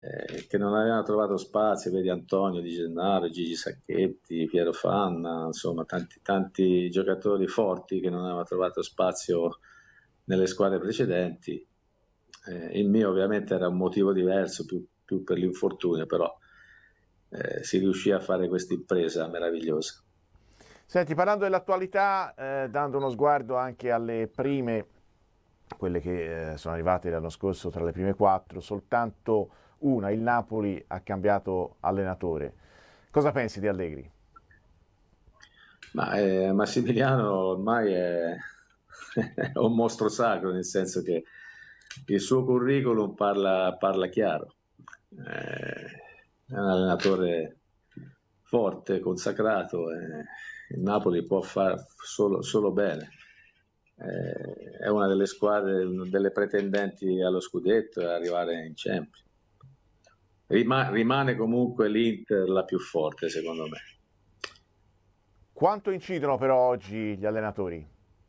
che non avevano trovato spazio, vedi Antonio Di Gennaro, Gigi Sacchetti, Piero Fanna, insomma tanti giocatori forti che non avevano trovato spazio nelle squadre precedenti. Il mio ovviamente era un motivo diverso, più per l'infortunio, però si riuscì a fare questa impresa meravigliosa. Senti, parlando dell'attualità, dando uno sguardo anche alle prime, quelle che sono arrivate l'anno scorso tra le prime quattro, soltanto una, il Napoli, ha cambiato allenatore. Cosa pensi di Allegri? Ma Massimiliano ormai è, è un mostro sacro, nel senso che il suo curriculum parla chiaro. È un allenatore forte, consacrato, il Napoli può fare solo bene. È una delle squadre, delle pretendenti allo scudetto e arrivare in Champions. Rimane comunque l'Inter la più forte, secondo me. Quanto incidono però oggi gli allenatori?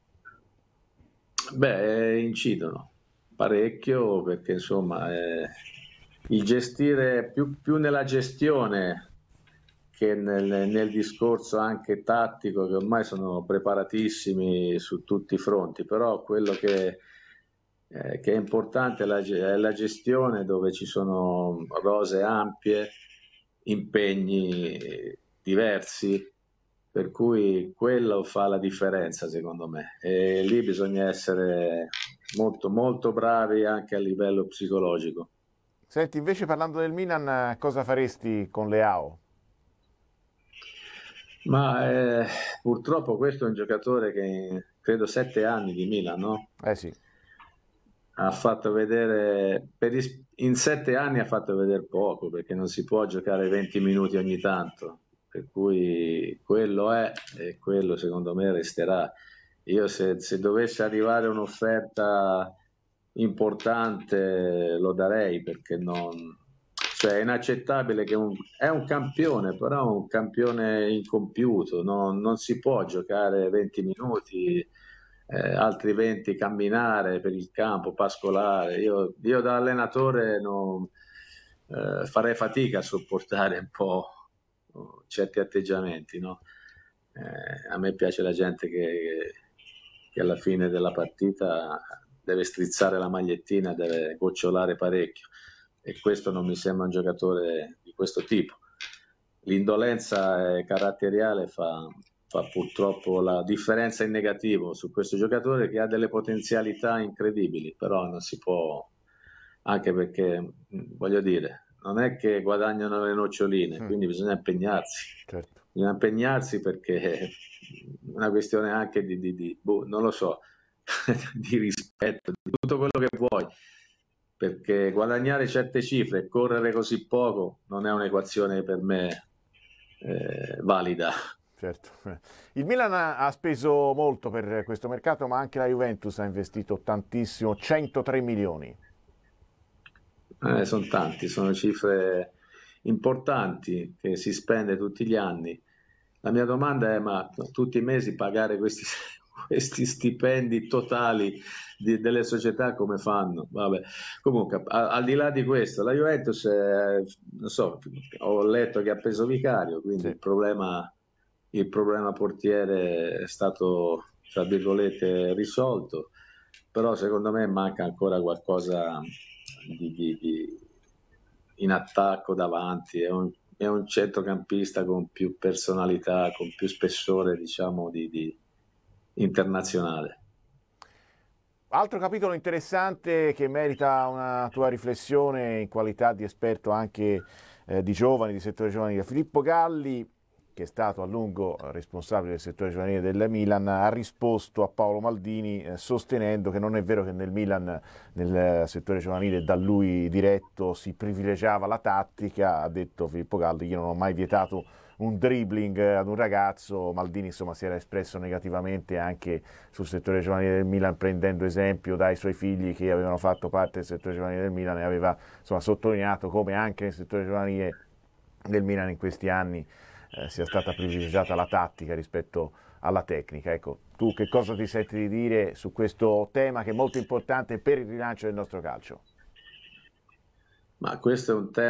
Beh, incidono parecchio perché insomma il gestire più nella gestione che nel discorso anche tattico, che ormai sono preparatissimi su tutti i fronti, però quello che è importante è la gestione, dove ci sono rose ampie, impegni diversi, per cui quello fa la differenza secondo me, e lì bisogna essere molto bravi anche a livello psicologico. Senti, invece parlando del Milan, cosa faresti con Leao? Ma purtroppo questo è un giocatore che credo 7 anni di Milan, no? Eh sì. Ha fatto vedere, in 7 anni ha fatto vedere poco, perché non si può giocare 20 minuti ogni tanto, per cui quello è, e quello secondo me resterà. Io se dovesse arrivare un'offerta importante lo darei, perché non, cioè è inaccettabile che è un campione, però è un campione incompiuto, non si può giocare 20 minuti, altri 20 camminare per il campo, pascolare. Io da allenatore farei fatica a sopportare un po' certi atteggiamenti, no? A me piace la gente che alla fine della partita deve strizzare la magliettina, deve gocciolare parecchio, e questo non mi sembra un giocatore di questo tipo. L'indolenza caratteriale fa purtroppo la differenza in negativo su questo giocatore, che ha delle potenzialità incredibili, però non si può, anche perché, voglio dire, non è che guadagnano le noccioline, quindi bisogna impegnarsi. Certo. Bisogna impegnarsi, perché è una questione anche non lo so, di rispetto, di tutto quello che vuoi, perché guadagnare certe cifre e correre così poco non è un'equazione per me valida. Certo. Il Milan ha speso molto per questo mercato, ma anche la Juventus ha investito tantissimo, 103 milioni. Sono tanti, sono cifre importanti che si spende tutti gli anni. La mia domanda è: ma tutti i mesi pagare questi, questi stipendi totali delle società come fanno? Vabbè. Comunque, al di là di questo, la Juventus, non so, ho letto che ha preso Vicario, quindi Sì. il problema portiere è stato, tra virgolette, risolto, però secondo me manca ancora qualcosa in attacco davanti. È un centrocampista con più personalità, con più spessore, diciamo, internazionale. Altro capitolo interessante che merita una tua riflessione in qualità di esperto anche di giovani, di settore giovanile. Filippo Galli, che è stato a lungo responsabile del settore giovanile del Milan, ha risposto a Paolo Maldini sostenendo che non è vero che nel Milan, nel settore giovanile da lui diretto, si privilegiava la tattica. Ha detto Filippo Galli: io non ho mai vietato un dribbling ad un ragazzo. Maldini insomma si era espresso negativamente anche sul settore giovanile del Milan, prendendo esempio dai suoi figli che avevano fatto parte del settore giovanile del Milan, e aveva insomma sottolineato come anche nel settore giovanile del Milan in questi anni sia stata privilegiata la tattica rispetto alla tecnica. Ecco, tu che cosa ti senti di dire su questo tema che è molto importante per il rilancio del nostro calcio? Ma questo è un tema